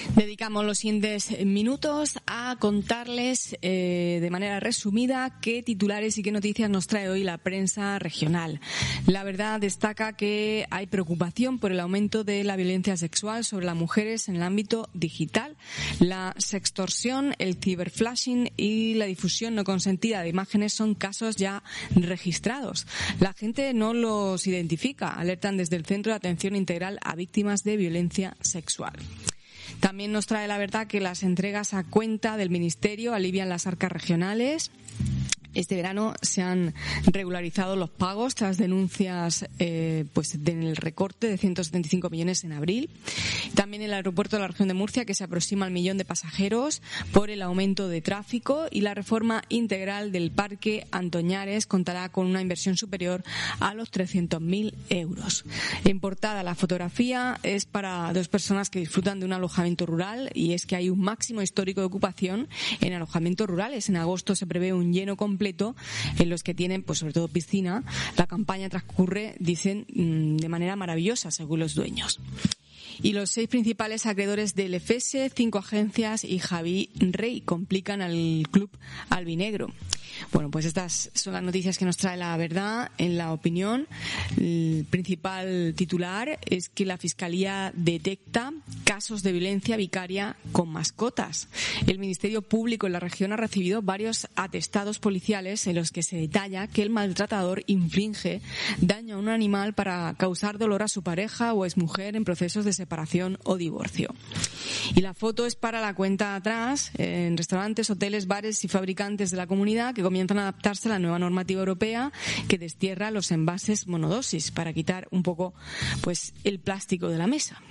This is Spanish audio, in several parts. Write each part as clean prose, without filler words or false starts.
Dedicamos los siguientes minutos a contarles de manera resumida qué titulares y qué noticias nos trae hoy la prensa regional. La Verdad destaca que hay preocupación por el aumento de la violencia sexual sobre las mujeres en el ámbito digital. La sextorsión, el ciberflashing y la difusión no consentida de imágenes son casos ya registrados. La gente no los identifica, alertan desde el Centro de Atención Integral a Víctimas de Violencia Sexual. También nos trae La Verdad que las entregas a cuenta del Ministerio alivian las arcas regionales. Este verano se han regularizado los pagos tras denuncias del recorte de 175 millones en abril. También el aeropuerto de la región de Murcia, que se aproxima al 1.000.000 de pasajeros por el aumento de tráfico, y la reforma integral del Parque Antoñares contará con una inversión superior a los 300.000 euros. En portada, la fotografía es para dos personas que disfrutan de un alojamiento rural, y es que hay un máximo histórico de ocupación en alojamientos rurales. En agosto se prevé un lleno completo en los que tienen, pues sobre todo piscina. La campaña transcurre, dicen, de manera maravillosa, según los dueños. Y los 6 principales acreedores del EFESE, 5 agencias y Javi Rey complican al club albinegro. Bueno, pues estas son las noticias que nos trae La Verdad. En La Opinión, el principal titular es que la Fiscalía detecta casos de violencia vicaria con mascotas. El Ministerio Público en la región ha recibido varios atestados policiales en los que se detalla que el maltratador inflige daño a un animal para causar dolor a su pareja o exmujer en procesos de separación o divorcio. Y la foto es para la cuenta atrás en restaurantes, hoteles, bares y fabricantes de la comunidad que comienzan a adaptarse a la nueva normativa europea que destierra los envases monodosis para quitar un poco pues el plástico de la mesa.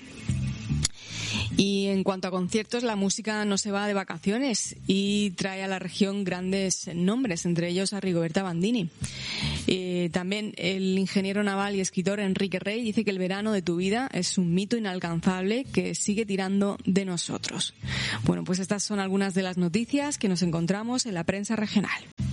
Y en cuanto a conciertos, la música no se va de vacaciones y trae a la región grandes nombres, entre ellos a Rigoberta Bandini. También el ingeniero naval y escritor Enrique Rey dice que el verano de tu vida es un mito inalcanzable que sigue tirando de nosotros. Bueno, pues estas son algunas de las noticias que nos encontramos en la prensa regional.